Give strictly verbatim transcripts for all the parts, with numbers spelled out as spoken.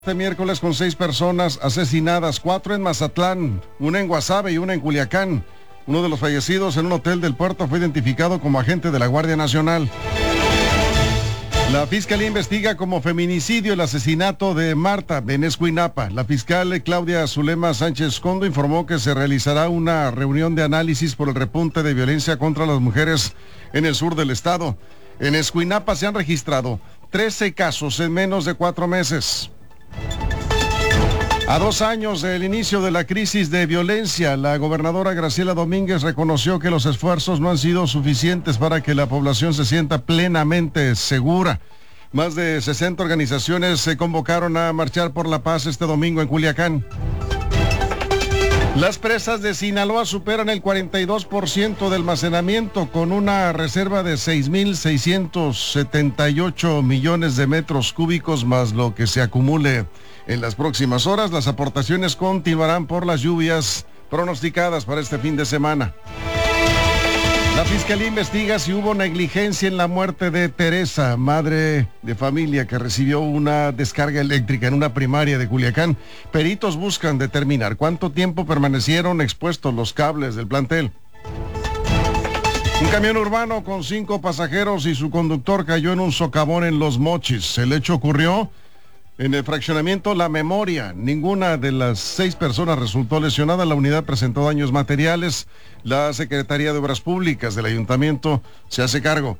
Este miércoles con seis personas asesinadas, cuatro en Mazatlán, una en Guasave y una en Culiacán. Uno de los fallecidos en un hotel del puerto fue identificado como agente de la Guardia Nacional. La Fiscalía investiga como feminicidio el asesinato de Marta en Escuinapa. La fiscal Claudia Zulema Sánchez Condo informó que se realizará una reunión de análisis por el repunte de violencia contra las mujeres en el sur del estado. En Escuinapa se han registrado trece casos en menos de cuatro meses. A dos años del inicio de la crisis de violencia, la gobernadora Graciela Domínguez reconoció que los esfuerzos no han sido suficientes para que la población se sienta plenamente segura. Más de sesenta organizaciones se convocaron a marchar por la paz este domingo en Culiacán. Las presas de Sinaloa superan el cuarenta y dos por ciento de almacenamiento con una reserva de seis mil seiscientos setenta y ocho millones de metros cúbicos más lo que se acumule en las próximas horas. Las aportaciones continuarán por las lluvias pronosticadas para este fin de semana. La Fiscalía investiga si hubo negligencia en la muerte de Teresa, madre de familia que recibió una descarga eléctrica en una primaria de Culiacán. Peritos buscan determinar cuánto tiempo permanecieron expuestos los cables del plantel. Un camión urbano con cinco pasajeros y su conductor cayó en un socavón en Los Mochis. El hecho ocurrió en el fraccionamiento La Memoria. Ninguna de las seis personas resultó lesionada. La unidad presentó daños materiales. La Secretaría de Obras Públicas del Ayuntamiento se hace cargo.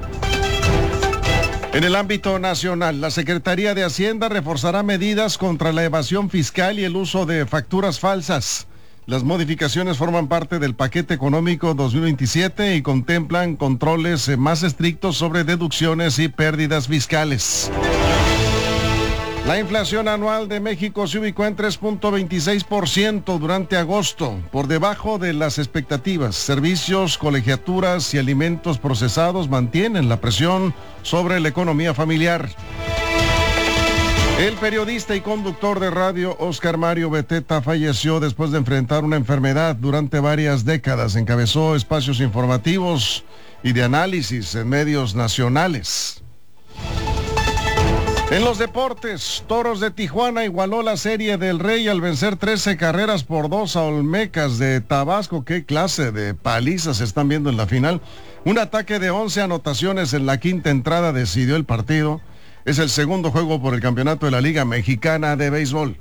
En el ámbito nacional, la Secretaría de Hacienda reforzará medidas contra la evasión fiscal y el uso de facturas falsas. Las modificaciones forman parte del paquete económico dos mil veintisiete y contemplan controles más estrictos sobre deducciones y pérdidas fiscales. La inflación anual de México se ubicó en tres punto veintiséis por ciento durante agosto, por debajo de las expectativas. Servicios, colegiaturas y alimentos procesados mantienen la presión sobre la economía familiar. El periodista y conductor de radio Oscar Mario Beteta falleció después de enfrentar una enfermedad durante varias décadas. Encabezó espacios informativos y de análisis en medios nacionales. En los deportes, Toros de Tijuana igualó la Serie del Rey al vencer trece carreras por dos a Olmecas de Tabasco. Qué clase de palizas se están viendo en la final. Un ataque de once anotaciones en la quinta entrada decidió el partido. Es el segundo juego por el campeonato de la Liga Mexicana de Béisbol.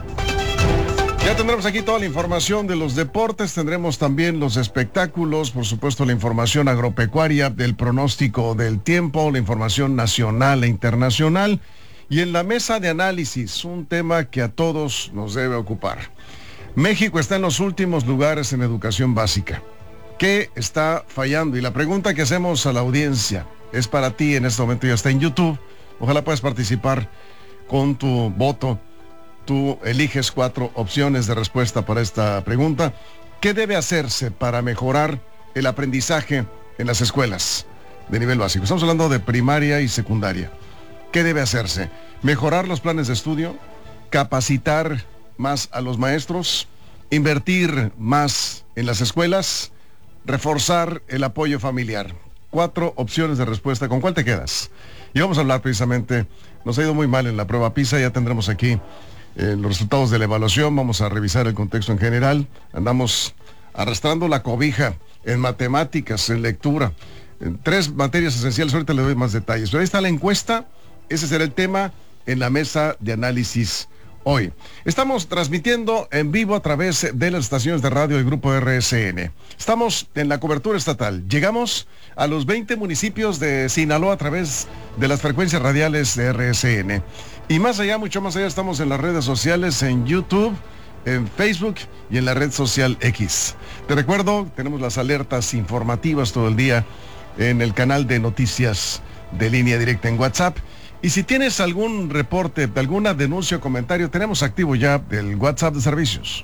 Ya tendremos aquí toda la información de los deportes, tendremos también los espectáculos, por supuesto la información agropecuaria, del pronóstico del tiempo, la información nacional e internacional. Y en la mesa de análisis, un tema que a todos nos debe ocupar. México está en los últimos lugares en educación básica. ¿Qué está fallando? Y la pregunta que hacemos a la audiencia es para ti en este momento, ya está en YouTube. Ojalá puedas participar con tu voto. Tú eliges cuatro opciones de respuesta para esta pregunta. ¿Qué debe hacerse para mejorar el aprendizaje en las escuelas de nivel básico? Estamos hablando de primaria y secundaria. ¿Qué debe hacerse? ¿Mejorar los planes de estudio? ¿Capacitar más a los maestros? ¿Invertir más en las escuelas? ¿Reforzar el apoyo familiar? Cuatro opciones de respuesta. ¿Con cuál te quedas? Y vamos a hablar precisamente, nos ha ido muy mal en la prueba PISA, ya tendremos aquí eh, los resultados de la evaluación, vamos a revisar el contexto en general, andamos arrastrando la cobija en matemáticas, en lectura, en tres materias esenciales, ahorita le doy más detalles, pero ahí está la encuesta, ese será el tema en la mesa de análisis hoy. Estamos transmitiendo en vivo a través de las estaciones de radio del Grupo R S N. Estamos en la cobertura estatal. Llegamos a los veinte municipios de Sinaloa a través de las frecuencias radiales de R S N. Y más allá, mucho más allá, estamos en las redes sociales, en YouTube, en Facebook y en la red social X. Te recuerdo, tenemos las alertas informativas todo el día en el canal de noticias de Línea Directa en WhatsApp. Y si tienes algún reporte, alguna denuncia o comentario, tenemos activo ya el WhatsApp de servicios.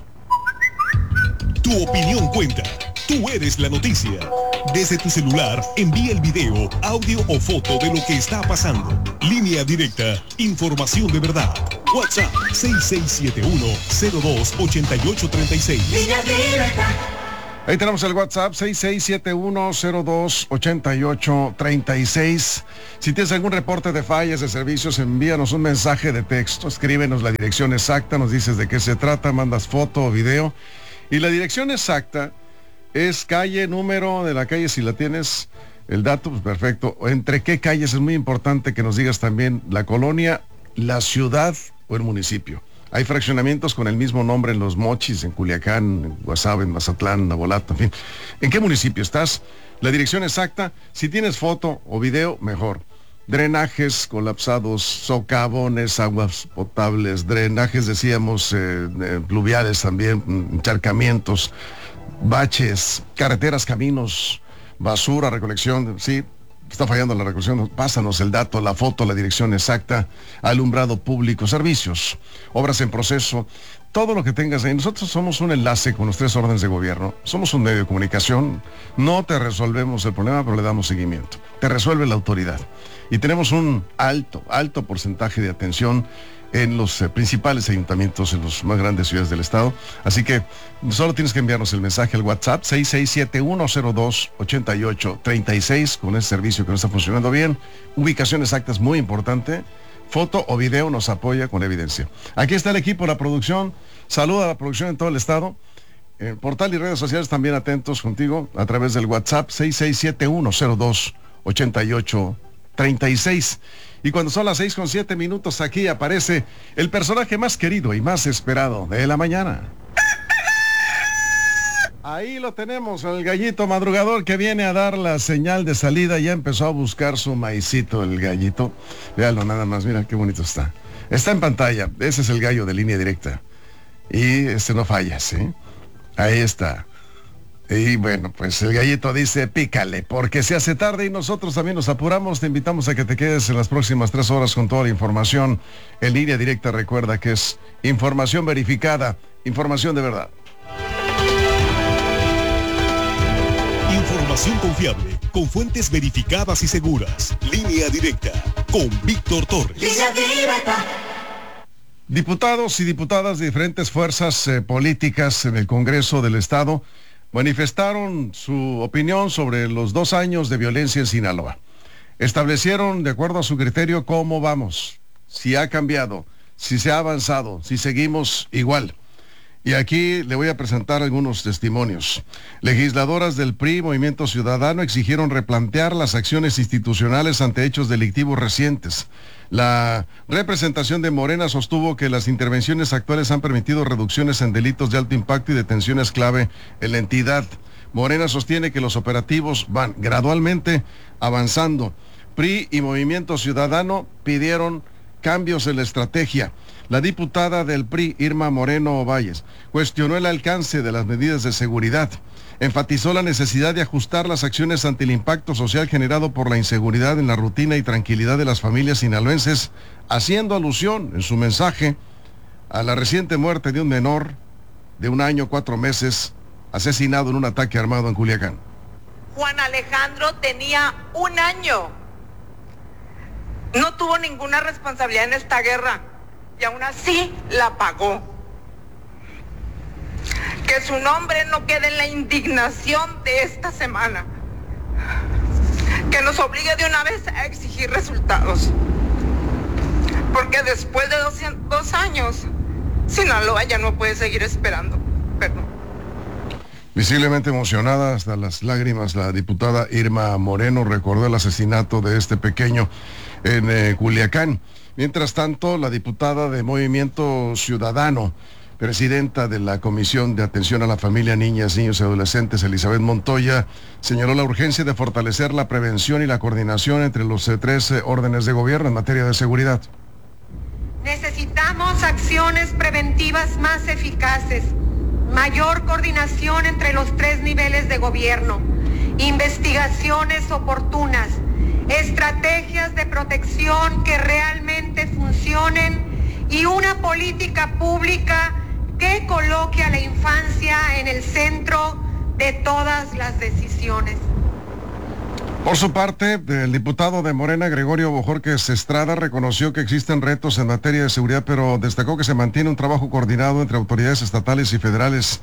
Tu opinión cuenta. Tú eres la noticia. Desde tu celular, envía el video, audio o foto de lo que está pasando. Línea Directa, información de verdad. WhatsApp seis seis siete uno, cero dos, ocho ocho tres seis. Línea Directa. Ahí tenemos el WhatsApp seis seis siete uno cero dos ocho ocho tres seis. Si tienes algún reporte de fallas de servicios, envíanos un mensaje de texto, escríbenos la dirección exacta, nos dices de qué se trata, mandas foto o video. Y la dirección exacta es calle, número de la calle, si la tienes, el dato, pues perfecto. Entre qué calles es muy importante que nos digas también la colonia, la ciudad o el municipio. Hay fraccionamientos con el mismo nombre en Los Mochis, en Culiacán, en Guasave, en Mazatlán, en Navolato, en fin. ¿En qué municipio estás? La dirección exacta. Si tienes foto o video, mejor. Drenajes colapsados, socavones, aguas potables, drenajes, decíamos, eh, eh, pluviales también, encharcamientos, baches, carreteras, caminos, basura, recolección, sí. Está fallando la recolección, pásanos el dato, la foto, la dirección exacta, alumbrado público, servicios, obras en proceso, todo lo que tengas ahí. Nosotros somos un enlace con los tres órdenes de gobierno, somos un medio de comunicación, no te resolvemos el problema, pero le damos seguimiento. Te resuelve la autoridad. Y tenemos un alto, alto porcentaje de atención en los eh, principales ayuntamientos, en las más grandes ciudades del estado. Así que solo tienes que enviarnos el mensaje al WhatsApp seis seis siete uno cero dos ocho ocho tres seis con ese servicio que no está funcionando bien. Ubicación exacta es muy importante. Foto o video nos apoya con evidencia. Aquí está el equipo, la producción. Saluda a la producción en todo el estado. Eh, portal y redes sociales también atentos contigo a través del WhatsApp seis seis siete uno cero dos ocho ocho tres seis. Y cuando son las seis con siete minutos, aquí aparece el personaje más querido y más esperado de la mañana. Ahí lo tenemos, el gallito madrugador que viene a dar la señal de salida. Ya empezó a buscar su maicito, el gallito. Véalo nada más, mira qué bonito está. Está en pantalla, ese es el gallo de Línea Directa. Y este no falla, ¿sí? Ahí está. Y bueno, pues el gallito dice, pícale, porque se hace tarde y nosotros también nos apuramos. Te invitamos a que te quedes en las próximas tres horas con toda la información. En Línea Directa, recuerda que es información verificada, información de verdad. Información confiable, con fuentes verificadas y seguras. Línea Directa, con Víctor Torres. Línea Directa. Diputados y diputadas de diferentes fuerzas eh, políticas en el Congreso del Estado manifestaron su opinión sobre los dos años de violencia en Sinaloa. Establecieron, de acuerdo a su criterio, cómo vamos, si ha cambiado, si se ha avanzado, si seguimos igual. Y aquí le voy a presentar algunos testimonios. Legisladoras del P R I, Movimiento Ciudadano, exigieron replantear las acciones institucionales ante hechos delictivos recientes. La representación de Morena sostuvo que las intervenciones actuales han permitido reducciones en delitos de alto impacto y detenciones clave en la entidad. Morena sostiene que los operativos van gradualmente avanzando. P R I y Movimiento Ciudadano pidieron cambios en la estrategia. La diputada del P R I, Irma Moreno Valles, cuestionó el alcance de las medidas de seguridad. Enfatizó la necesidad de ajustar las acciones ante el impacto social generado por la inseguridad en la rutina y tranquilidad de las familias sinaloenses, haciendo alusión en su mensaje a la reciente muerte de un menor de un año, cuatro meses, asesinado en un ataque armado en Culiacán. Juan Alejandro tenía un año. No tuvo ninguna responsabilidad en esta guerra y aún así la pagó. Que su nombre no quede en la indignación de esta semana. Que nos obligue de una vez a exigir resultados. Porque después de dos, dos años, Sinaloa ya no puede seguir esperando. Perdón. Visiblemente emocionada hasta las lágrimas, la diputada Irma Moreno recordó el asesinato de este pequeño en eh, Culiacán. Mientras tanto, la diputada de Movimiento Ciudadano, presidenta de la Comisión de Atención a la Familia, Niñas, Niños y Adolescentes, Elizabeth Montoya, señaló la urgencia de fortalecer la prevención y la coordinación entre los eh, tres eh, órdenes de gobierno en materia de seguridad. Necesitamos acciones preventivas más eficaces, mayor coordinación entre los tres niveles de gobierno, investigaciones oportunas, estrategias de protección que realmente funcionen y una política pública que coloque a la infancia en el centro de todas las decisiones. Por su parte, el diputado de Morena, Gregorio Bojorquez Estrada, reconoció que existen retos en materia de seguridad, pero destacó que se mantiene un trabajo coordinado entre autoridades estatales y federales.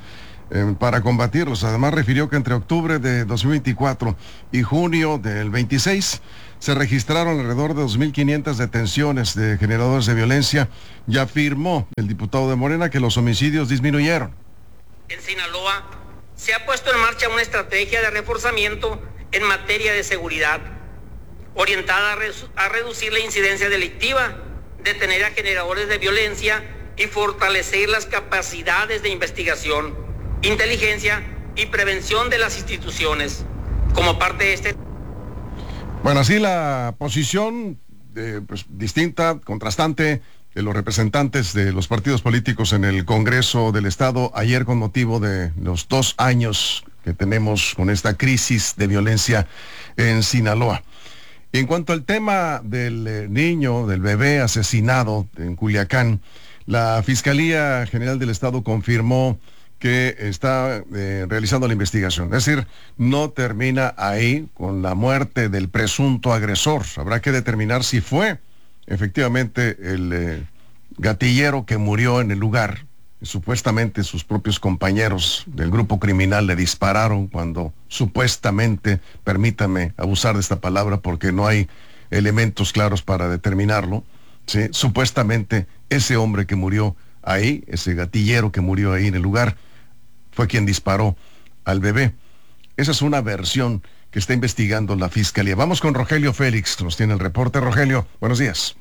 eh, para combatirlos. Además refirió que entre octubre de dos mil veinticuatro y junio del veintiséis se registraron alrededor de dos mil quinientas detenciones de generadores de violencia y afirmó el diputado de Morena que los homicidios disminuyeron. En Sinaloa se ha puesto en marcha una estrategia de reforzamiento en materia de seguridad, orientada a, re- a reducir la incidencia delictiva, detener a generadores de violencia y fortalecer las capacidades de investigación, inteligencia y prevención de las instituciones. Como parte de este... Bueno, así la posición eh, pues, distinta, contrastante de los representantes de los partidos políticos en el Congreso del Estado ayer con motivo de los dos años que tenemos con esta crisis de violencia en Sinaloa. En cuanto al tema del eh, niño, del bebé asesinado en Culiacán, la Fiscalía General del Estado confirmó que está eh, realizando la investigación. Es decir, no termina ahí con la muerte del presunto agresor. Habrá que determinar si fue efectivamente el eh, gatillero que murió en el lugar. Supuestamente sus propios compañeros del grupo criminal le dispararon cuando supuestamente, permítame abusar de esta palabra porque no hay elementos claros para determinarlo, ¿sí? Supuestamente ese hombre que murió ahí, ese gatillero que murió ahí en el lugar, fue quien disparó al bebé. Esa es una versión que está investigando la Fiscalía. Vamos con Rogelio Félix, que nos tiene el reporte. Rogelio, buenos días.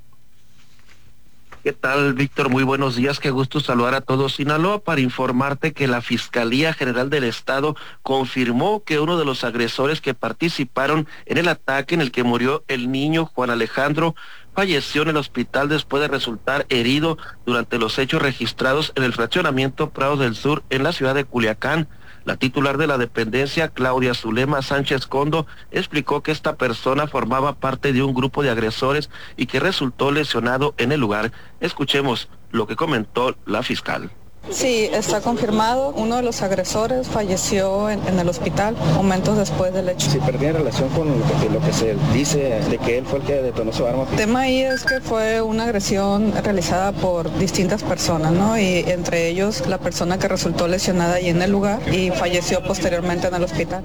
¿Qué tal, Víctor? Muy buenos días, qué gusto saludar a todos. Sinaloa, para informarte que la Fiscalía General del Estado confirmó que uno de los agresores que participaron en el ataque en el que murió el niño Juan Alejandro falleció en el hospital después de resultar herido durante los hechos registrados en el fraccionamiento Prados del Sur en la ciudad de Culiacán. La titular de la dependencia, Claudia Zulema Sánchez Condo, explicó que esta persona formaba parte de un grupo de agresores y que resultó lesionado en el lugar. Escuchemos lo que comentó la fiscal. Sí, está confirmado. Uno de los agresores falleció en, en el hospital momentos después del hecho. Sí, pero tiene relación con lo que, lo que se dice de que él fue el que detonó su arma. El tema ahí es que fue una agresión realizada por distintas personas, ¿no? Y entre ellos la persona que resultó lesionada ahí en el lugar y falleció posteriormente en el hospital.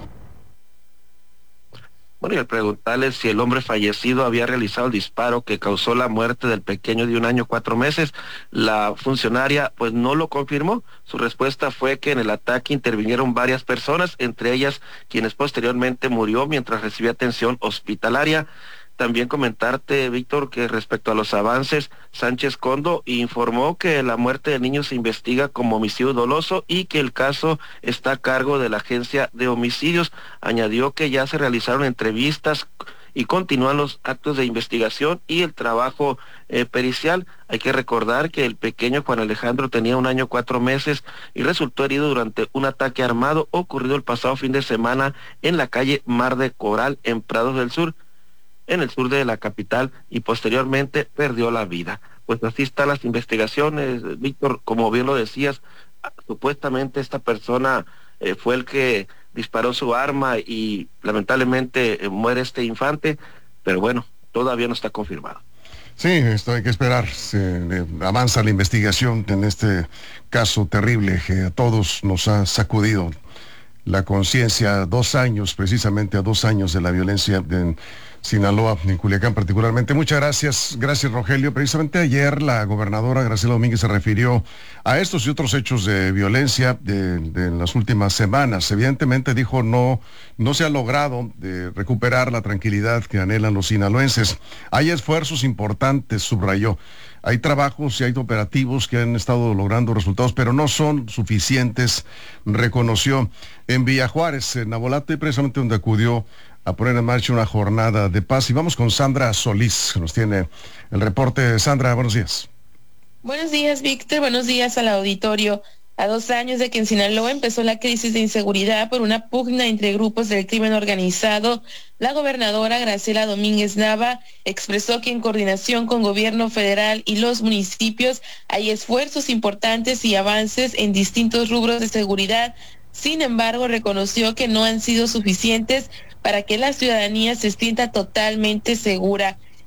Bueno, y al preguntarle si el hombre fallecido había realizado el disparo que causó la muerte del pequeño de un año cuatro meses, la funcionaria pues no lo confirmó. Su respuesta fue que en el ataque intervinieron varias personas, entre ellas quienes posteriormente murió mientras recibía atención hospitalaria. También comentarte, Víctor, que respecto a los avances, Sánchez Condo informó que la muerte del niño se investiga como homicidio doloso y que el caso está a cargo de la Agencia de Homicidios. Añadió que ya se realizaron entrevistas y continúan los actos de investigación y el trabajo eh, pericial. Hay que recordar que el pequeño Juan Alejandro tenía un año cuatro meses y resultó herido durante un ataque armado ocurrido el pasado fin de semana en la calle Mar de Coral, en Prados del Sur, en el sur de la capital, y posteriormente perdió la vida. Pues así están las investigaciones, Víctor, como bien lo decías, supuestamente esta persona eh, fue el que disparó su arma y lamentablemente eh, muere este infante, pero bueno, todavía no está confirmado. Sí, esto hay que esperar. Se, eh, avanza la investigación en este caso terrible que a todos nos ha sacudido la conciencia. Dos años, precisamente a dos años de la violencia en Sinaloa, en Culiacán particularmente. Muchas gracias, gracias Rogelio. Precisamente ayer la gobernadora Graciela Domínguez se refirió a estos y otros hechos de violencia de, de las últimas semanas. Evidentemente dijo no, no se ha logrado de recuperar la tranquilidad que anhelan los sinaloenses. Hay esfuerzos importantes, subrayó. Hay trabajos y hay operativos que han estado logrando resultados, pero no son suficientes, reconoció. En Villa Juárez, en Navolato, y precisamente donde acudió a poner en marcha una jornada de paz. Y vamos con Sandra Solís, que nos tiene el reporte. Sandra, buenos días. Buenos días, Víctor. Buenos días al auditorio. A dos años de que en Sinaloa empezó la crisis de inseguridad por una pugna entre grupos del crimen organizado, la gobernadora Graciela Domínguez Nava expresó que en coordinación con gobierno federal y los municipios hay esfuerzos importantes y avances en distintos rubros de seguridad. Sin embargo, reconoció que no han sido suficientes para que la ciudadanía se sienta totalmente segura.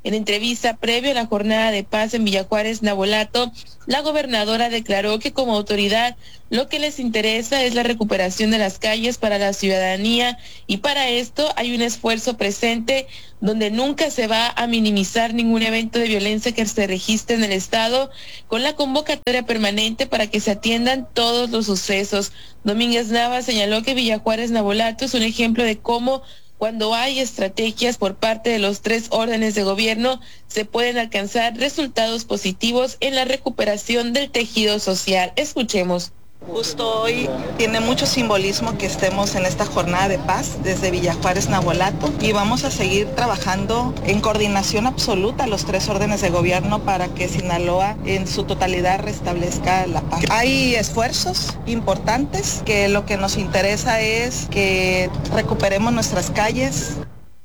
En entrevista previo a la jornada de paz en Villa Juárez, Navolato, la gobernadora declaró que como autoridad lo que les interesa es la recuperación de las calles para la ciudadanía y para esto hay un esfuerzo presente donde nunca se va a minimizar ningún evento de violencia que se registre en el estado, con la convocatoria permanente para que se atiendan todos los sucesos. Domínguez Nava señaló que Villa Juárez Navolato es un ejemplo de cómo cuando hay estrategias por parte de los tres órdenes de gobierno, se pueden alcanzar resultados positivos en la recuperación del tejido social. Escuchemos. Justo hoy tiene mucho simbolismo que estemos en esta jornada de paz desde Villa Juárez, Navolato, y vamos a seguir trabajando en coordinación absoluta los tres órdenes de gobierno para que Sinaloa en su totalidad restablezca la paz. Hay esfuerzos importantes que lo que nos interesa es que recuperemos nuestras calles.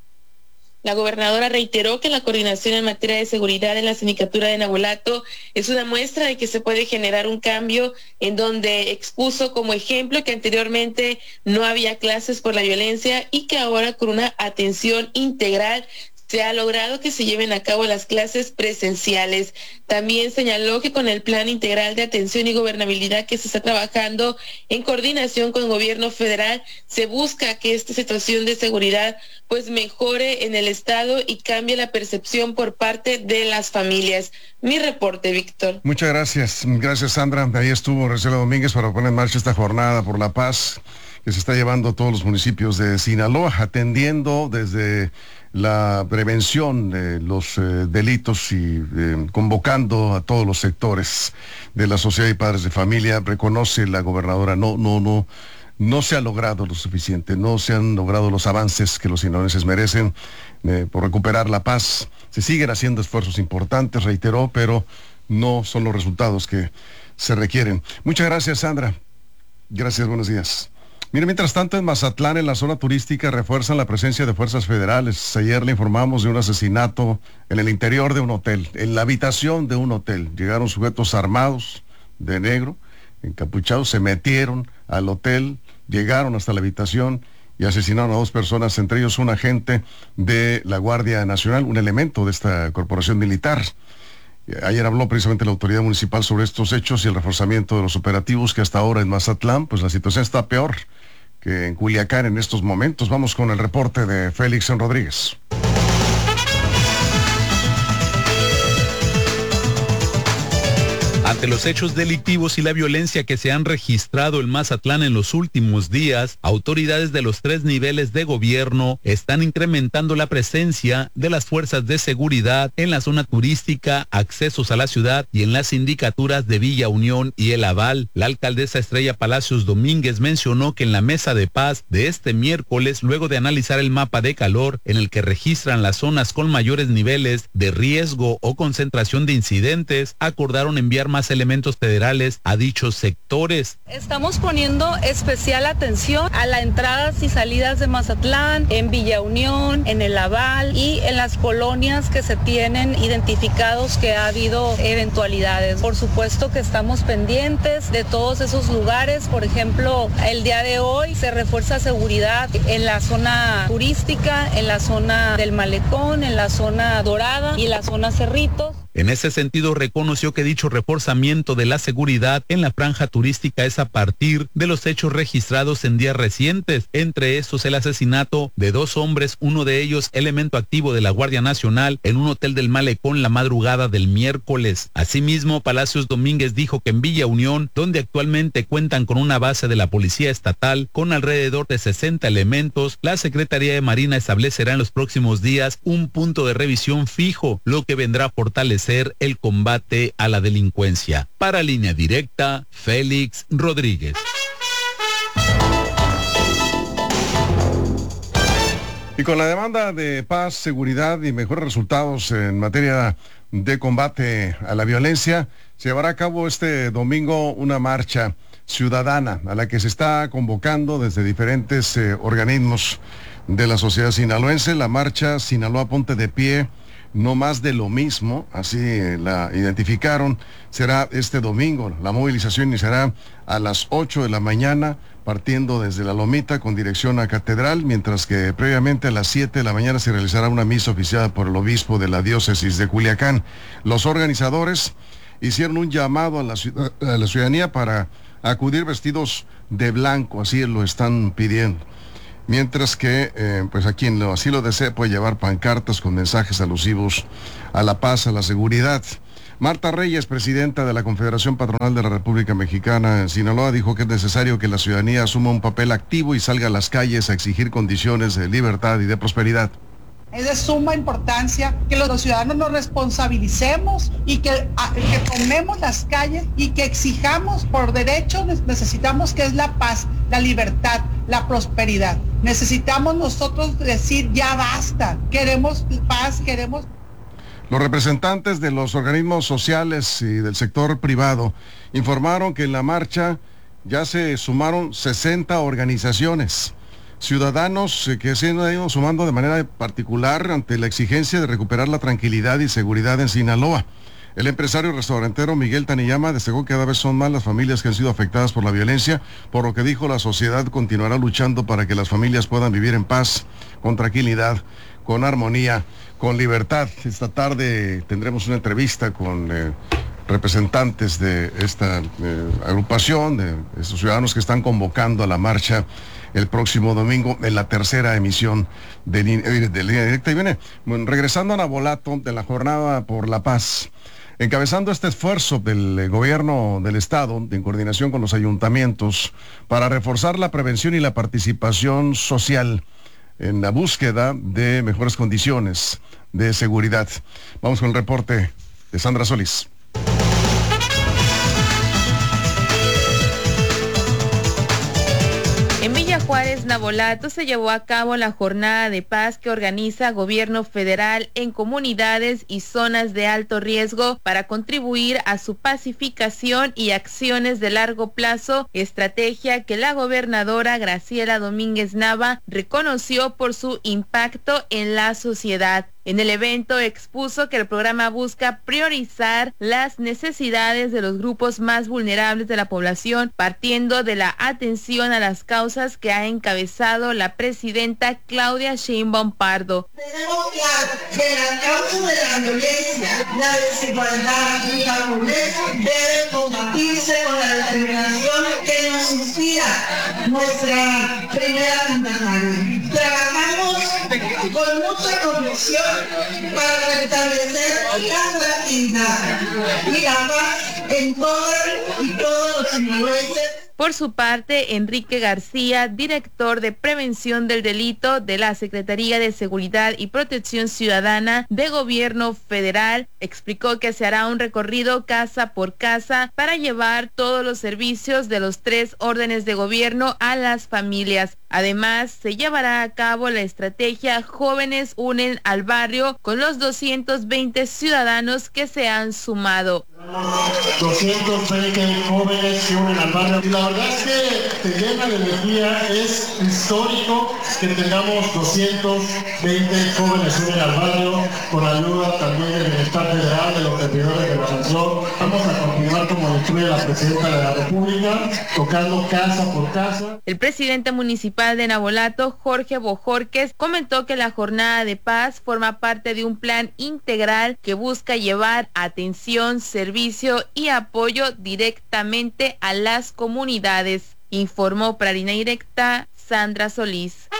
La gobernadora reiteró que la coordinación en materia de seguridad en la sindicatura de Navolato es una muestra de que se puede generar un cambio, en donde expuso como ejemplo que anteriormente no había clases por la violencia y que ahora con una atención integral se ha logrado que se lleven a cabo las clases presenciales. También señaló que con el plan integral de atención y gobernabilidad que se está trabajando en coordinación con el gobierno federal, se busca que esta situación de seguridad pues mejore en el estado y cambie la percepción por parte de las familias. Mi reporte, Víctor. Muchas gracias. Gracias, Sandra. Ahí estuvo Rosario Domínguez para poner en marcha esta jornada por la paz que se está llevando a todos los municipios de Sinaloa, atendiendo desde la prevención de los eh, delitos y eh, convocando a todos los sectores de la sociedad y padres de familia. Reconoce la gobernadora, no, no, no, no se ha logrado lo suficiente, no se han logrado los avances que los sinaloenses merecen eh, por recuperar la paz. Se siguen haciendo esfuerzos importantes, reiteró, pero no son los resultados que se requieren. Muchas gracias, Sandra. Gracias, buenos días. Mire, mientras tanto, en Mazatlán, en la zona turística, refuerzan la presencia de fuerzas federales. Ayer le informamos de un asesinato en el interior de un hotel, en la habitación de un hotel. Llegaron sujetos armados de negro, encapuchados, se metieron al hotel, llegaron hasta la habitación y asesinaron a dos personas, entre ellos un agente de la Guardia Nacional, un elemento de esta corporación militar. Ayer habló precisamente la autoridad municipal sobre estos hechos y el reforzamiento de los operativos, que hasta ahora en Mazatlán, pues la situación está peor que en Culiacán en estos momentos. Vamos con el reporte de Félix Rodríguez. Ante los hechos delictivos y la violencia que se han registrado en Mazatlán en los últimos días, autoridades de los tres niveles de gobierno están incrementando la presencia de las fuerzas de seguridad en la zona turística, accesos a la ciudad y en las sindicaturas de Villa Unión y El Aval. La alcaldesa Estrella Palacios Domínguez mencionó que en la mesa de paz de este miércoles, luego de analizar el mapa de calor en el que registran las zonas con mayores niveles de riesgo o concentración de incidentes, acordaron enviar más elementos federales a dichos sectores. Estamos poniendo especial atención a las entradas y salidas de Mazatlán, en Villa Unión, en El Aval y en las colonias que se tienen identificados que ha habido eventualidades. Por supuesto que estamos pendientes de todos esos lugares. Por ejemplo, el día de hoy se refuerza seguridad en la zona turística, en la zona del Malecón, en la zona Dorada y en la zona Cerritos. En ese sentido, reconoció que dicho reforzamiento de la seguridad en la franja turística es a partir de los hechos registrados en días recientes, entre estos el asesinato de dos hombres, uno de ellos elemento activo de la Guardia Nacional, en un hotel del Malecón la madrugada del miércoles. Asimismo, Palacios Domínguez dijo que en Villa Unión, donde actualmente cuentan con una base de la Policía Estatal con alrededor de sesenta elementos, la Secretaría de Marina establecerá en los próximos días un punto de revisión fijo, lo que vendrá a fortalecer el combate a la delincuencia. Para Línea Directa, Félix Rodríguez. Y con la demanda de paz, seguridad y mejores resultados en materia de combate a la violencia, se llevará a cabo este domingo una marcha ciudadana a la que se está convocando desde diferentes eh, organismos de la sociedad sinaloense. La marcha Sinaloa Ponte de Pie no más de lo mismo, así la identificaron. Será este domingo, la movilización iniciará a las ocho de la mañana, partiendo desde la Lomita con dirección a Catedral, mientras que previamente a las siete de la mañana se realizará una misa oficiada por el obispo de la diócesis de Culiacán. Los organizadores hicieron un llamado a la, ciudad, a la ciudadanía para acudir vestidos de blanco, así lo están pidiendo. Mientras que, eh, pues a quien lo, así lo desee puede llevar pancartas con mensajes alusivos a la paz, a la seguridad. Marta Reyes, presidenta de la Confederación Patronal de la República Mexicana en Sinaloa, dijo que es necesario que la ciudadanía asuma un papel activo y salga a las calles a exigir condiciones de libertad y de prosperidad. Es de suma importancia que los ciudadanos nos responsabilicemos y que, a, que tomemos las calles y que exijamos por derecho. Necesitamos que es la paz, la libertad, la prosperidad. Necesitamos nosotros decir ya basta, queremos paz, queremos... Los representantes de los organismos sociales y del sector privado informaron que en la marcha ya se sumaron sesenta organizaciones. Ciudadanos que se han ido sumando de manera particular ante la exigencia de recuperar la tranquilidad y seguridad en Sinaloa. El empresario restaurantero Miguel Taniyama destacó que cada vez son más las familias que han sido afectadas por la violencia, por lo que dijo la sociedad continuará luchando para que las familias puedan vivir en paz, con tranquilidad, con armonía, con libertad. Esta tarde tendremos una entrevista con eh, representantes de esta eh, agrupación, de estos ciudadanos que están convocando a la marcha el próximo domingo en la tercera emisión de, de, de Línea Directa. Y viene, bueno, regresando a Navolato, de la Jornada por la Paz, encabezando este esfuerzo del eh, gobierno del estado, en coordinación con los ayuntamientos, para reforzar la prevención y la participación social en la búsqueda de mejores condiciones de seguridad. Vamos con el reporte de Sandra Solís. En Villa Juárez, Navolato, se llevó a cabo la jornada de paz que organiza Gobierno Federal en comunidades y zonas de alto riesgo para contribuir a su pacificación y acciones de largo plazo, estrategia que la gobernadora Graciela Domínguez Nava reconoció por su impacto en la sociedad. En el evento expuso que el programa busca priorizar las necesidades de los grupos más vulnerables de la población, partiendo de la atención a las causas que ha encabezado la presidenta Claudia Sheinbaum Pardo. Tenemos claro que la causa de la violencia, la desigualdad y la pobreza debe combatirse con la determinación que nos inspira nuestra primera mandataria. Trabajamos con mucha convicción para restablecer la tranquilidad y la paz en todos y todos los sinaloenses. Por su parte, Enrique García, director de Prevención del Delito de la Secretaría de Seguridad y Protección Ciudadana de Gobierno Federal, explicó que se hará un recorrido casa por casa para llevar todos los servicios de los tres órdenes de gobierno a las familias. Además, se llevará a cabo la estrategia Jóvenes Unen al Barrio con los doscientos veinte ciudadanos que se han sumado. doscientos veinte jóvenes se unen al barrio. Y la verdad es que te llena de energía, es histórico que tengamos doscientos veinte jóvenes se unen al barrio, con ayuda también del Bienestar Federal, de los servidores de la nación. Vamos a continuar como instruye la presidenta de la República, tocando casa por casa. El presidente municipal de Navolato, Jorge Bojorquez, comentó que la jornada de paz forma parte de un plan integral que busca llevar atención, servicio y apoyo directamente a las comunidades. Informó para Línea Directa Sandra Solís.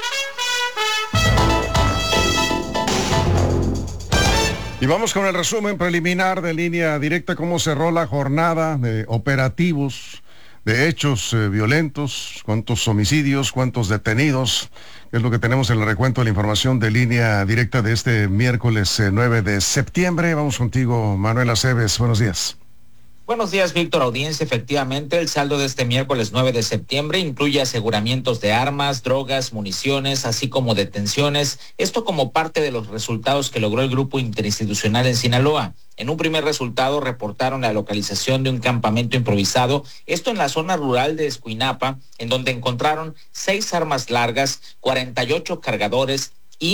Y vamos con el resumen preliminar de Línea Directa, cómo cerró la jornada de operativos, de hechos eh, violentos, cuántos homicidios, cuántos detenidos, es lo que tenemos en el recuento de la información de Línea Directa de este miércoles eh, nueve de septiembre. Vamos contigo, Manuel Aceves, buenos días. Buenos días, Víctor, audiencia. Efectivamente, el saldo de este miércoles nueve de septiembre incluye aseguramientos de armas, drogas, municiones, así como detenciones. Esto como parte de los resultados que logró el grupo interinstitucional en Sinaloa. En un primer resultado reportaron la localización de un campamento improvisado, esto en la zona rural de Escuinapa, en donde encontraron seis armas largas, cuarenta y ocho cargadores y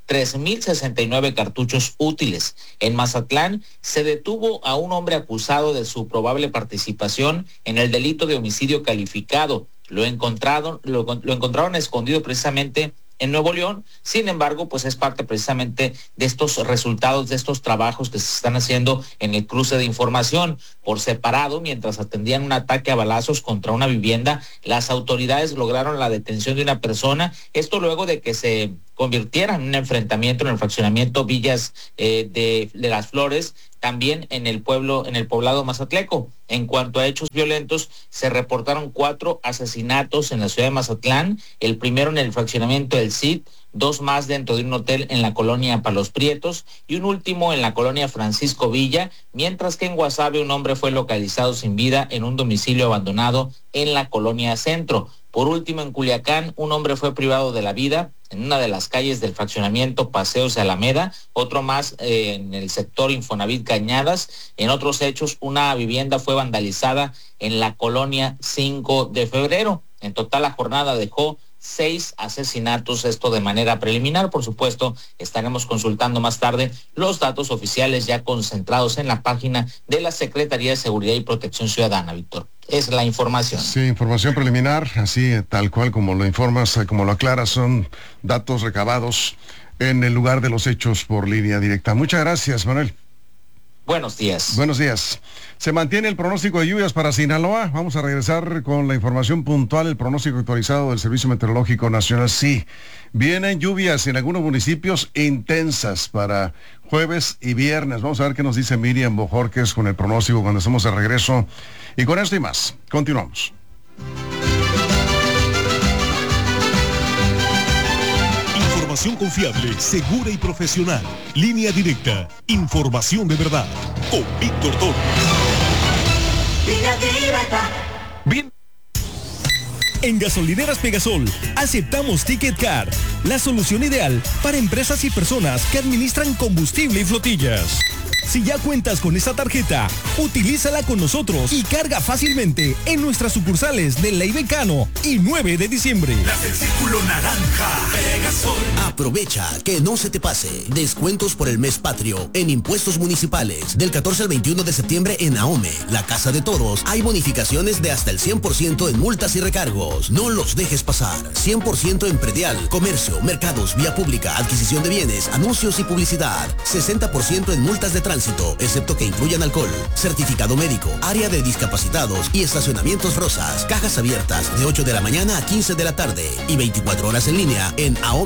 tres mil sesenta y nueve cartuchos útiles. En Mazatlán se detuvo a un hombre acusado de su probable participación en el delito de homicidio calificado. Lo encontraron, lo, lo encontraron escondido precisamente en Nuevo León. Sin embargo, pues es parte precisamente de estos resultados, de estos trabajos que se están haciendo en el cruce de información. Por separado, mientras atendían un ataque a balazos contra una vivienda, las autoridades lograron la detención de una persona, esto luego de que se convirtiera en un enfrentamiento en el fraccionamiento Villas eh, de, de las Flores, también en el pueblo, en el poblado mazatleco. En cuanto a hechos violentos, se reportaron cuatro asesinatos en la ciudad de Mazatlán, el primero en el fraccionamiento del Cid, dos más dentro de un hotel en la colonia Palos Prietos y un último en la colonia Francisco Villa, mientras que en Guasave un hombre fue localizado sin vida en un domicilio abandonado en la colonia Centro. Por último, en Culiacán, un hombre fue privado de la vida en una de las calles del fraccionamiento Paseos de Alameda, otro más eh, en el sector Infonavit Cañadas. En otros hechos, una vivienda fue vandalizada en la colonia cinco de febrero. En total, la jornada dejó seis asesinatos, esto de manera preliminar. Por supuesto, estaremos consultando más tarde los datos oficiales ya concentrados en la página de la Secretaría de Seguridad y Protección Ciudadana, Víctor. Es la información. Sí, información preliminar, así tal cual como lo informas, como lo aclaras, son datos recabados en el lugar de los hechos por línea directa. Muchas gracias, Manuel. Buenos días. Buenos días. Se mantiene el pronóstico de lluvias para Sinaloa. Vamos a regresar con la información puntual, el pronóstico actualizado del Servicio Meteorológico Nacional. Sí, vienen lluvias en algunos municipios intensas para jueves y viernes. Vamos a ver qué nos dice Miriam Bojorquez con el pronóstico cuando estemos de regreso. Y con esto y más, continuamos. Información confiable, segura y profesional. Línea directa. Información de verdad. Con Víctor Toro. Línea directa. Bien. En Gasolineras Pegasol aceptamos Ticket Car, la solución ideal para empresas y personas que administran combustible y flotillas. Si ya cuentas con esta tarjeta, utilízala con nosotros y carga fácilmente en nuestras sucursales de Ley Becano y nueve de diciembre. Las del Círculo Naranja, Pegasol. Aprovecha que no se te pase. Descuentos por el mes patrio en impuestos municipales. Del catorce al veintiuno de septiembre en AOME, la Casa de Toros, hay bonificaciones de hasta el cien por ciento en multas y recargos. No los dejes pasar. cien por ciento en predial, comercio, mercados, vía pública, adquisición de bienes, anuncios y publicidad. sesenta por ciento en multas de tránsito, excepto que incluyan alcohol, certificado médico, área de discapacitados y estacionamientos rosas. Cajas abiertas de ocho de la mañana a quince de la tarde y veinticuatro horas en línea en aome